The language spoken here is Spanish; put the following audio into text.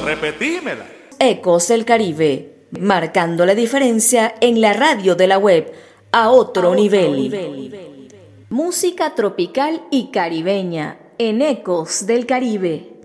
repetímela. Ecos del Caribe, marcando la diferencia en la radio de la web a otro nivel. Música tropical y caribeña en Ecos del Caribe.